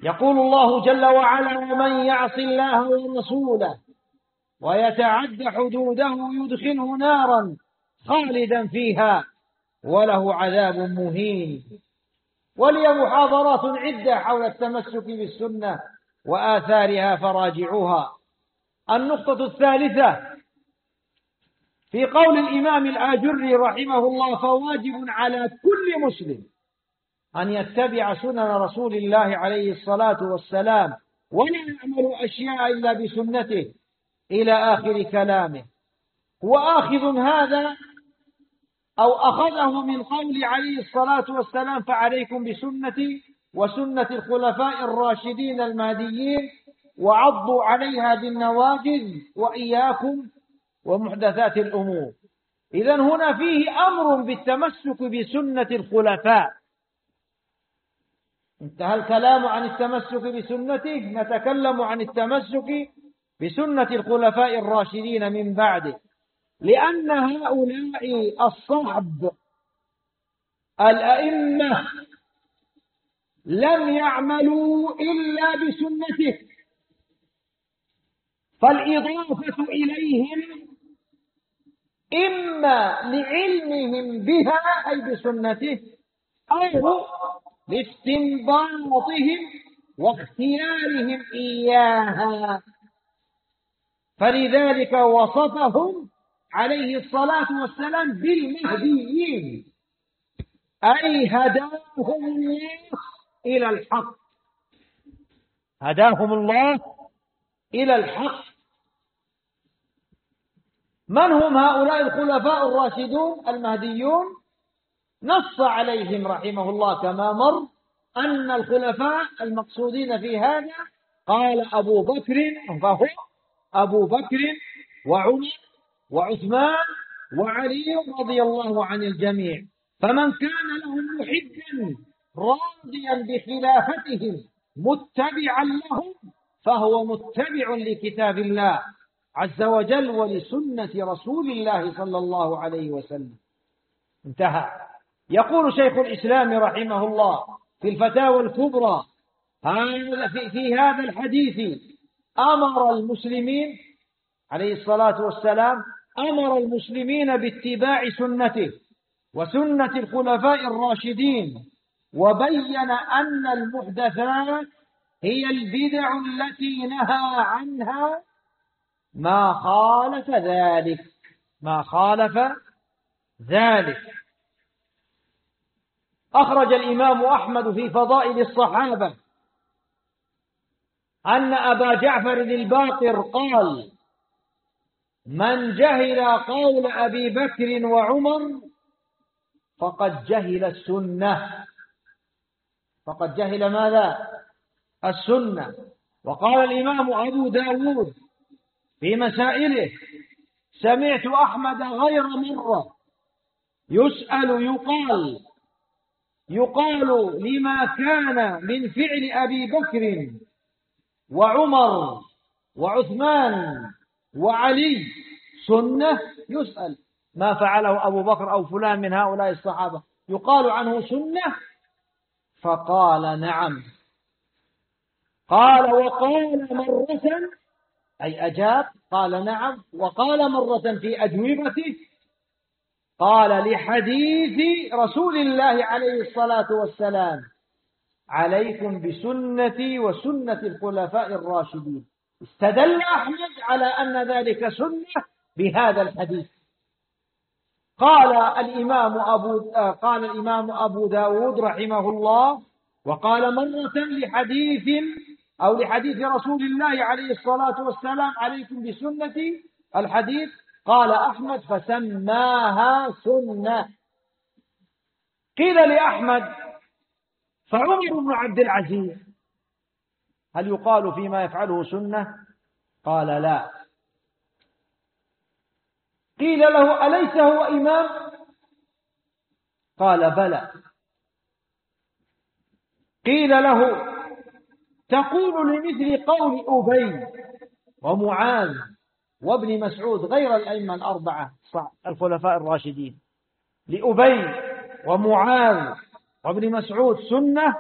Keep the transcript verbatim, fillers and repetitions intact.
يقول الله جل وعلا: ومن يعص الله ورسوله ويتعد حدوده يدخله نارا خالدا فيها وله عذاب مهين. ولي محاضرات عدة حول التمسك بالسنة وآثارها فراجعوها. النقطة الثالثة في قول الإمام الآجري رحمه الله: فواجب على كل مسلم أن يتبع سنن رسول الله عليه الصلاة والسلام ولا يعمل أشياء إلا بسنته إلى آخر كلامه. وآخذ هذا أو أخذه من قول عليه الصلاة والسلام: فعليكم بسنتي وسنة الخلفاء الراشدين المهديين وعضوا عليها بالنواجذ وإياكم ومحدثات الأمور. إذن هنا فيه أمر بالتمسك بسنة الخلفاء. انتهى الكلام عن التمسك بسنته، نتكلم عن التمسك بسنة الخلفاء الراشدين من بعده، لأن هؤلاء الصحب الأئمة لم يعملوا إلا بسنته، فالإضافة إليهم إما لعلمهم بها أي بسنته أو لاستنباطهم واختيارهم إياها. فلذلك وصفهم عليه الصلاة والسلام بالمهديين، أي هداهم الله إلى الحق، هداهم الله إلى الحق. من هم هؤلاء الخلفاء الراشدون المهديون؟ نص عليهم رحمه الله كما مر أن الخلفاء المقصودين في هذا قال أبو بكر، فهو أبو بكر وعمر وعثمان وعلي رضي الله عن الجميع. فمن كان لهم محبا راضيا بخلافتهم متبعا لهم فهو متبع لكتاب الله عز وجل ولسنة رسول الله صلى الله عليه وسلم. انتهى. يقول شيخ الإسلام رحمه الله في الفتاوى الكبرى: في هذا الحديث أمر المسلمين عليه الصلاة والسلام أمر المسلمين باتباع سنته وسنة الخلفاء الراشدين، وبين أن المحدثات هي البدع التي نهى عنها ما خالف ذلك ما خالف ذلك. أخرج الإمام أحمد في فضائل الصحابة أن أبا جعفر الباقر قال: من جهل قول أبي بكر وعمر فقد جهل السنة فقد جهل ماذا؟ السنة. وقال الإمام أبو داود في مسائله: سمعت أحمد غير مرة يسأل يقال يقال لما كان من فعل أبي بكر وعمر وعثمان وعلي سنة، يسأل ما فعله أبو بكر أو فلان من هؤلاء الصحابة يقال عنه سنة؟ فقال: نعم. قال: وقال مرة أي أجاب، قال: نعم. وقال مرة في أجوبته قال: لحديث رسول الله عليه الصلاة والسلام: عليكم بسنتي وسنة الخلفاء الراشدين. استدل أحمد على أن ذلك سنة بهذا الحديث. قال الإمام أبو قال الإمام أبو داود رحمه الله: وقال مرة لحديث أو لحديث رسول الله عليه الصلاة والسلام: عليكم بسنتي. الحديث قال أحمد: فسماها سنة. قيل لأحمد: فعمر بن عبد العزيز هل يقال فيما يفعله سنة؟ قال: لا. قيل له: أليس هو إمام؟ قال: بلى. قيل له: تقول لمثل قول أبي ومعاذ وابن مسعود غير الأئمة الأربعة الخلفاء الراشدين، لأبي ومعاذ وابن مسعود سنة؟